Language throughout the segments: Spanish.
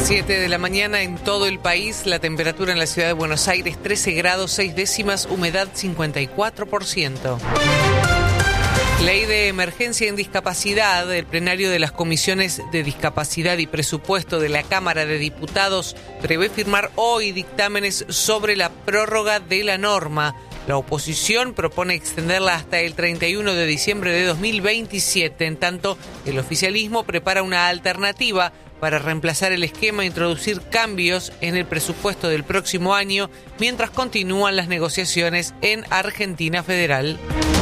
7 de la mañana en todo el país, la temperatura en la ciudad de Buenos Aires 13 grados 6 décimas, humedad 54%. Ley de emergencia en discapacidad. El plenario de las comisiones de discapacidad y presupuesto de la Cámara de Diputados prevé firmar hoy dictámenes sobre la prórroga de la norma. La oposición propone extenderla hasta el 31 de diciembre de 2027, en tanto el oficialismo prepara una alternativa para reemplazar el esquema e introducir cambios en el presupuesto del próximo año, mientras continúan las negociaciones en Argentina Federal.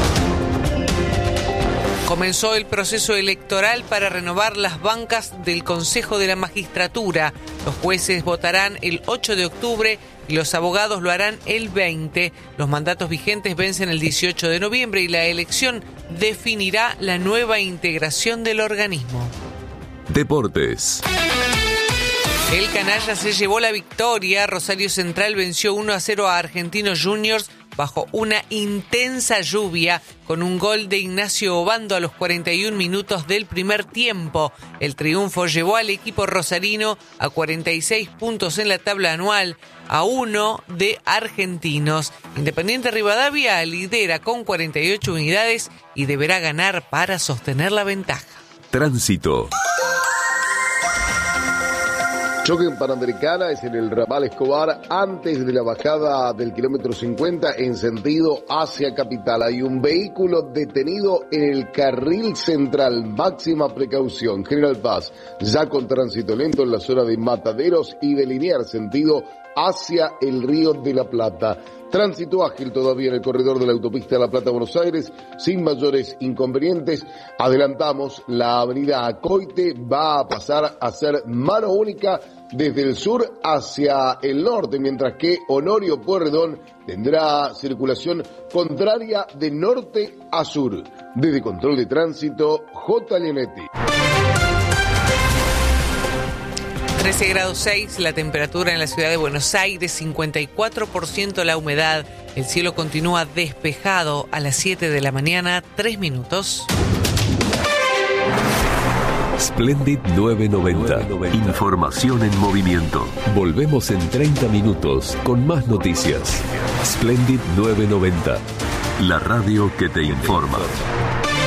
Comenzó el proceso electoral para renovar las bancas del Consejo de la Magistratura. Los jueces votarán el 8 de octubre y los abogados lo harán el 20. Los mandatos vigentes vencen el 18 de noviembre y la elección definirá la nueva integración del organismo. Deportes. El canalla se llevó la victoria. Rosario Central venció 1-0 a Argentinos Juniors bajo una intensa lluvia, con un gol de Ignacio Obando a los 41 minutos del primer tiempo. El triunfo llevó al equipo rosarino a 46 puntos en la tabla anual, a 1 de Argentinos. Independiente Rivadavia lidera con 48 unidades y deberá ganar para sostener la ventaja. Tránsito. Choque en Panamericana es en el ramal Escobar, antes de la bajada del kilómetro 50 en sentido hacia Capital. Hay un vehículo detenido en el carril central. Máxima precaución. General Paz, ya con tránsito lento en la zona de Mataderos y de Liniers, sentido hacia el Río de la Plata. Tránsito ágil todavía en el corredor de la autopista de La Plata-Buenos Aires, sin mayores inconvenientes. Adelantamos, la avenida Acoite va a pasar a ser mano única desde el sur hacia el norte, mientras que Honorio Pueyrredón tendrá circulación contraria de norte a sur. Desde Control de Tránsito, J. Leonetti. 13 grados 6, la temperatura en la ciudad de Buenos Aires, 54% la humedad. El cielo continúa despejado a las 7 de la mañana, 3 minutos. Splendid 990. Información en movimiento. Volvemos en 30 minutos con más noticias. Splendid 990. La radio que te informa.